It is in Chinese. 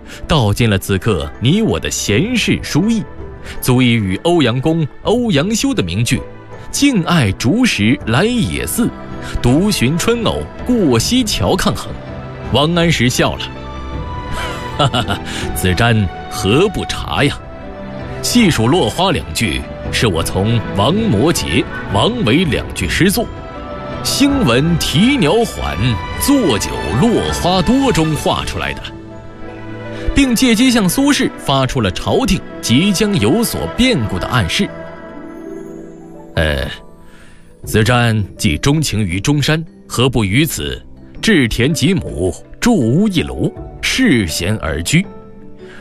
道尽了此刻你我的闲事书意，足以与欧阳公、欧阳修的名句“敬爱竹石来也寺，独寻春藕过溪桥”抗衡。王安石笑了，哈哈哈，子瞻何不察呀？细数落花两句，是我从王摩诘、王维两句诗作“兴闻啼鸟缓，坐酒落花多”中画出来的，并借机向苏轼发出了朝廷即将有所变故的暗示。子瞻既钟情于中山，何不于此置田几亩，筑屋一庐，世闲而居？